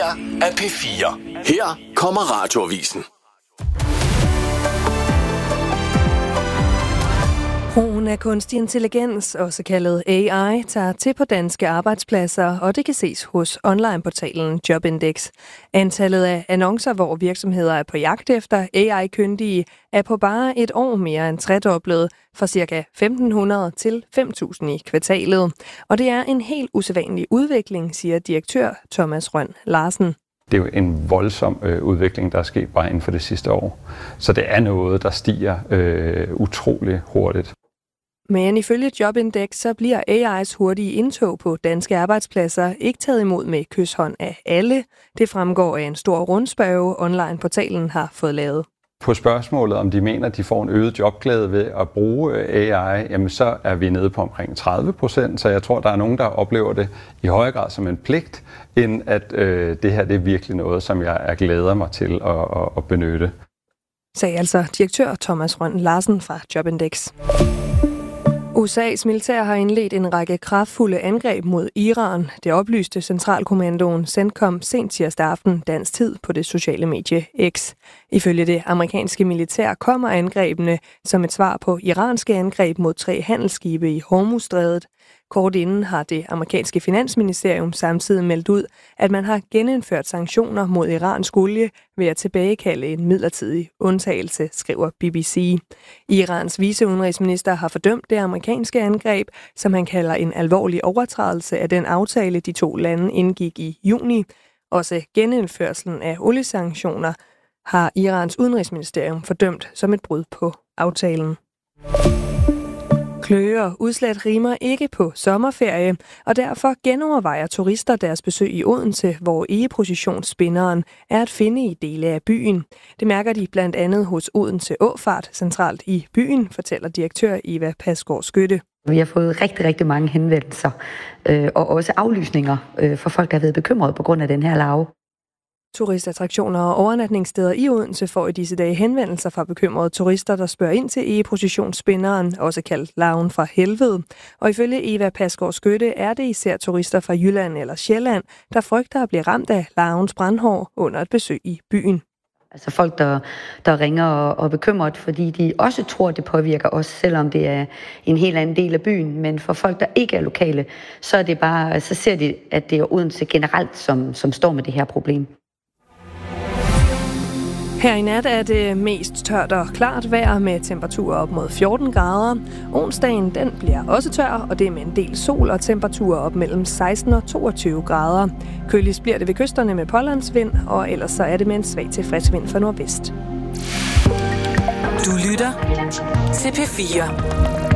af P4. Her kommer Radioavisen. Brugen af kunstig intelligens, også kaldet AI, tager til på danske arbejdspladser, og det kan ses hos onlineportalen Jobindex. Antallet af annoncer, hvor virksomheder er på jagt efter AI-kyndige, er på bare et år mere end tredoblet, fra ca. 1.500 til 5.000 i kvartalet. Og det er en helt usædvanlig udvikling, siger direktør Thomas Rønn Larsen. Det er jo en voldsom udvikling, der er sket bare inden for det sidste år. Så det er noget, der stiger utrolig hurtigt. Men ifølge Jobindex, så bliver AI's hurtige indtog på danske arbejdspladser ikke taget imod med kyshånd af alle. Det fremgår af en stor rundspørge, online-portalen har fået lavet. På spørgsmålet, om de mener, at de får en øget jobglæde ved at bruge AI, jamen så er vi nede på omkring 30%, så jeg tror, der er nogen, der oplever det i højere grad som en pligt, end at det her det er virkelig noget, som jeg glæder mig til at benytte. Sagde altså direktør Thomas Rønn Larsen fra Jobindex. USA's militær har indledt en række kraftfulde angreb mod Iran. Det oplyste Centralkommandoen CENTCOM sent tirsdag aften dansk tid på det sociale medie X. Ifølge det amerikanske militær kommer angrebene som et svar på iranske angreb mod 3 handelsskibe i Hormuzstrædet. Kort inden har det amerikanske finansministerium samtidig meldt ud, at man har genindført sanktioner mod iransk olie ved at tilbagekalde en midlertidig undtagelse, skriver BBC. Irans viceudenrigsminister har fordømt det amerikanske angreb, som han kalder en alvorlig overtrædelse af den aftale, de 2 lande indgik i juni. Også genindførslen af oliesanktioner har Irans udenrigsministerium fordømt som et brud på aftalen. Kløe og udslæt rimer ikke på sommerferie, og derfor genovervejer turister deres besøg i Odense, hvor egeprocessionsspinderen er at finde i dele af byen. Det mærker de blandt andet hos Odense Åfart centralt i byen, fortæller direktør Eva Pasgaard Skytte. Vi har fået rigtig, rigtig mange henvendelser og også aflysninger for folk, der har været bekymrede på grund af den her larve. Turistattraktioner og overnatningssteder i Odense får i disse dage henvendelser fra bekymrede turister, der spørger ind til egeprocessionsspinderen, også kaldt larven fra helvede. Og ifølge Eva Pasgaard Skytte er det især turister fra Jylland eller Sjælland, der frygter at blive ramt af larvens brandhår under et besøg i byen. Altså folk, der ringer og er bekymret, fordi de også tror, det påvirker os, selvom det er en helt anden del af byen. Men for folk, der ikke er lokale, så er det bare, så ser de, at det er Odense generelt, som står med det her problem. Her i nat er det mest tørt og klart vejr med temperaturer op mod 14 grader. Onsdagen den bliver også tør, og det er med en del sol og temperaturer op mellem 16 og 22 grader. Køligst bliver det ved kysterne med pålandsvind, og ellers så er det med en svag til frisk vind fra nordvest. Du lytter til P4.